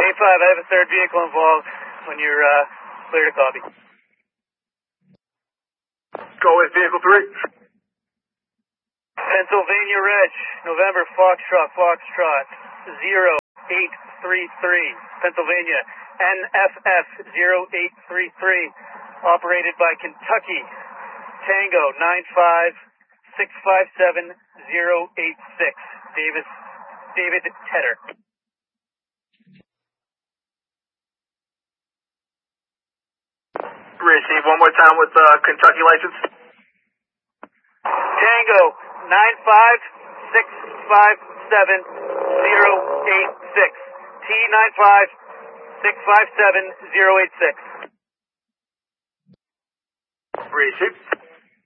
A5, I have a third vehicle involved when you're clear to copy. Go with vehicle 3. Pennsylvania Reg, November Foxtrot, 0833. Pennsylvania, NFF 0833, operated by Kentucky, Tango 95657-086, David Tedder. Receive one more time with Kentucky license. Tango 95657-086. T95657-086. Receive.